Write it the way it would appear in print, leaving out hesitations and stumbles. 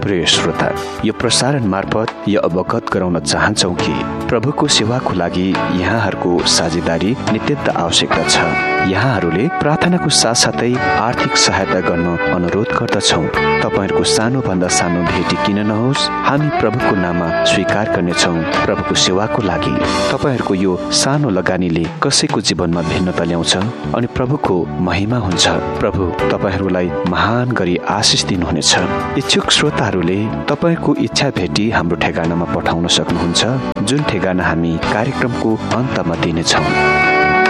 प्रिय श्रोता, यो प्रसारण मार्फत यो अवगत गराउन चाहन्छौ कि प्रभुको सेवाको लागि यहाँहरूको साझेदारी नित्यन्त आवश्यकता छ। यहाँहरूले प्रार्थनाको साथसाथै आर्थिक सहायता गर्न अनुरोध गर्दछौ। तपाईहरूको सानोभन्दा सानो भेटी किन नहोस्, हामी प्रभुको नाममा स्वीकार गर्नेछौ। प्रभुको सेवाको लागि तपाईहरूको यो सानो लगानीले कसैको जीवनमा भिन्नता ल्याउँछ अनि प्रभुको महिमा हुन्छ। प्रभु तपाईहरूलाई महान गरी आशिष दिनुहुनेछ। इच्छुक श्रोताहरूले तपाईको इच्छा भेटी हाम्रो ठेगानामा पठाउन सक्नुहुन्छ, जुन ठेगाना हामी कार्यक्रमको अन्तमा दिनेछौँ।